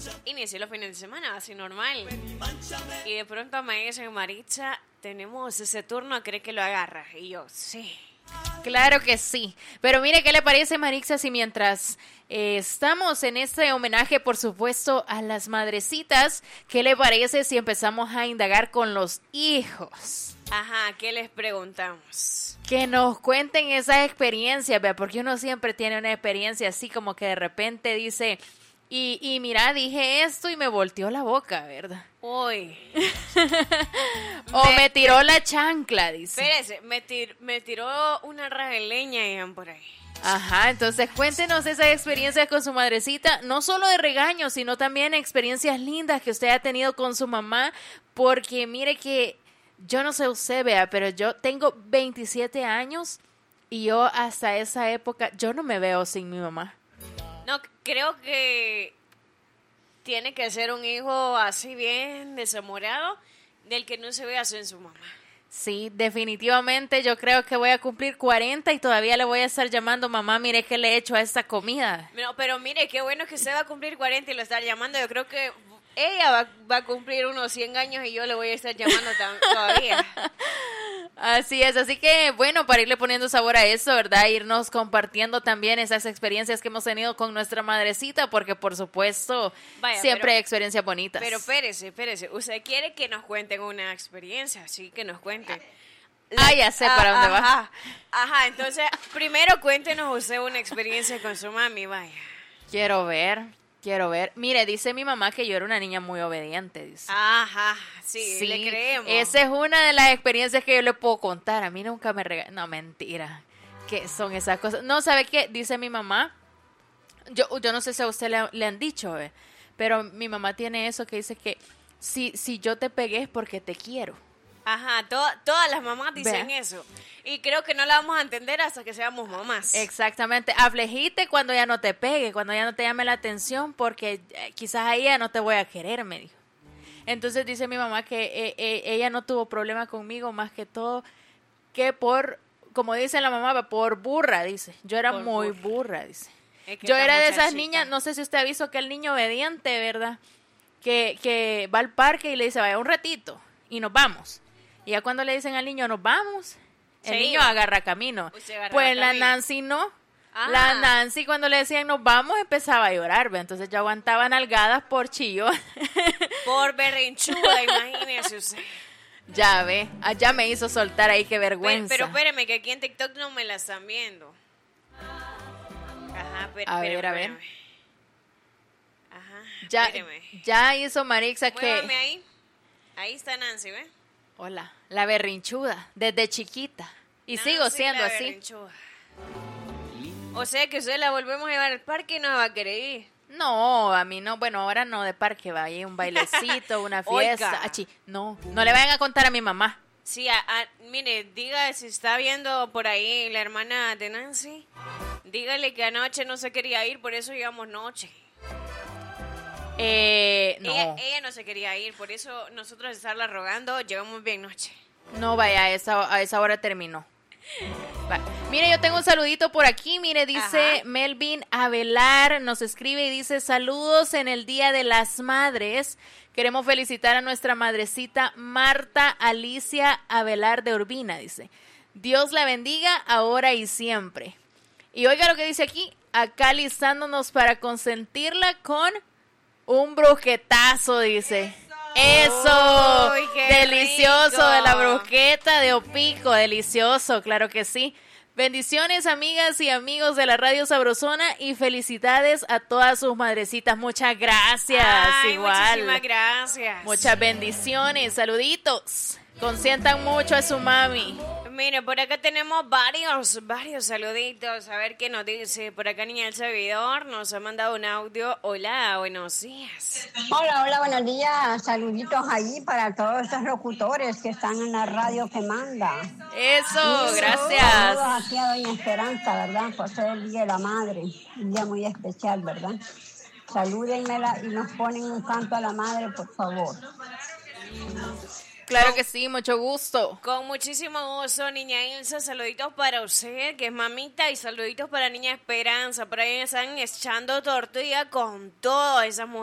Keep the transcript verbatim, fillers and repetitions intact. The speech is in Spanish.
Inicié los fines de semana, así normal. Y de pronto me dicen, Maritza, tenemos ese turno, ¿cree que lo agarras? Y yo, sí. Claro que sí. Pero mire, ¿qué le parece, Maritza, si mientras eh, estamos en este homenaje, por supuesto, a las madrecitas, ¿qué le parece si empezamos a indagar con los hijos? Ajá, ¿qué les preguntamos? Que nos cuenten esas experiencias, vea, porque uno siempre tiene una experiencia así como que de repente dice, y, y mira, dije esto y me volteó la boca, ¿verdad? Uy. O me, me tiró la chancla, dice. Espérese, me, tir, me tiró una rajeleña y por ahí. Ajá, entonces cuéntenos esas experiencias con su madrecita, no solo de regaños, sino también experiencias lindas que usted ha tenido con su mamá, porque mire que yo no sé usted, vea, pero yo tengo veintisiete años y yo hasta esa época, yo no me veo sin mi mamá. No, creo que tiene que ser un hijo así bien desamorado del que no se vea sin su mamá. Sí, definitivamente yo creo que voy a cumplir cuarenta y todavía le voy a estar llamando, mamá, mire qué le he hecho a esta comida. No, pero mire, qué bueno que usted va a cumplir cuarenta y lo está llamando. Yo creo que ella va, va a cumplir unos cien años y yo le voy a estar llamando todavía. Así es, así que bueno, para irle poniendo sabor a eso, ¿verdad? Irnos compartiendo también esas experiencias que hemos tenido con nuestra madrecita, porque por supuesto Vaya, siempre pero, hay experiencias bonitas. Pero espérese, espérese, usted quiere que nos cuenten una experiencia, sí, que nos cuenten. La, ah, ya sé para ah, dónde va. Ajá, ajá, entonces primero cuéntenos usted una experiencia con su mami, vaya. Quiero ver. Quiero ver. Mire, dice mi mamá que yo era una niña muy obediente, dice. Ajá, sí, sí, le creemos. Esa es una de las experiencias que yo le puedo contar. A mí nunca me regalan. No, mentira. ¿Qué son esas cosas? No, ¿sabe qué? Dice mi mamá. Yo, yo no sé si a usted le, le han dicho, ¿eh? Pero mi mamá tiene eso que dice que si, si yo te pegué es porque te quiero. Ajá, to, todas las mamás dicen Vea. eso. Y creo que no la vamos a entender hasta que seamos mamás. Exactamente. Afligite cuando ya no te pegue, cuando ya no te llame la atención, porque eh, quizás ahí ya no te voy a querer, me dijo. Entonces dice mi mamá que eh, eh, ella no tuvo problema conmigo más que todo que por, como dice la mamá, por burra, dice. Yo era por muy burra, burra dice. Es que yo era de esas chica. niñas, no sé si usted ha visto que el niño obediente, ¿verdad? Que, que va al parque y le dice, vaya un ratito y nos vamos. Y ya cuando le dicen al niño, nos vamos, el sí, niño agarra camino. Agarra pues la camino. Nancy no. Ah. La Nancy cuando le decían, nos vamos, empezaba a llorar. ¿ve? Entonces yo aguantaba nalgadas por chillo. Por berrinchuda, imagínese usted. Ya ve, ya me hizo soltar ahí, qué vergüenza. Pero, pero espéreme, que aquí en TikTok no me la están viendo. Ajá, pero, a ver, ver, a ver. Ajá, ya, espéreme. Ya hizo Marixa que... Muévame ahí. Ahí está Nancy, ¿ve? Hola, la berrinchuda, desde chiquita. Y Nancy, sigo siendo la así. Berrinchuda. O sea que usted la volvemos a llevar al parque y no va a querer ir. No, a mí no, bueno, ahora no de parque, va, hay un bailecito, una fiesta. Achi, no, no le vayan a contar a mi mamá. Sí, a, a, mire, diga si está viendo por ahí la hermana de Nancy, dígale que anoche no se quería ir, por eso llegamos noche. Eh, no. Ella, ella no se quería ir, por eso nosotros estarla rogando, llegamos bien noche. No, vaya, a esa, a esa hora terminó. Va. Mire, yo tengo un saludito por aquí, mire, dice Ajá. Melvin Avelar, nos escribe y dice, saludos en el Día de las Madres, queremos felicitar a nuestra madrecita Marta Alicia Avelar de Urbina, dice, Dios la bendiga ahora y siempre. Y oiga lo que dice aquí, acá listándonos para consentirla con un brusquetazo, dice. Eso, Uy, delicioso rico. De la brusqueta de Opico, delicioso, claro que sí. Bendiciones, amigas y amigos de la Radio Sabrosona y felicidades a todas sus madrecitas. Muchas gracias. Ay, igual. Muchísimas gracias. Muchas bendiciones, saluditos. Consientan mucho a su mami. Mire, por acá tenemos varios, varios saluditos. A ver qué nos dice. Por acá Niña del Servidor nos ha mandado un audio. Hola, buenos días. Hola, hola, buenos días. Saluditos ahí para todos estos locutores que están en la radio que manda. Eso, y gracias. Saludos aquí a Doña Esperanza, ¿verdad? Por ser el Día de la Madre. Un día muy especial, ¿verdad? Salúdenmela y nos ponen un canto a la madre, por favor. Claro que sí, mucho gusto. Con muchísimo gusto, Niña Ilsa. Saluditos para usted, que es mamita, y saluditos para Niña Esperanza. Por ahí están echando tortilla con todas esas mujeres.